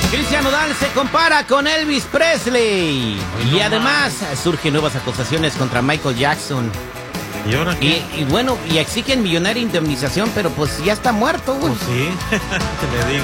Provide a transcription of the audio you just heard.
Cristian Nodal se compara con Elvis Presley. Y además surgen nuevas acusaciones contra Michael Jackson. ¿Y ahora qué? Y bueno, y exigen millonaria indemnización, pero pues ya está muerto, güey. Pues sí, te le digo.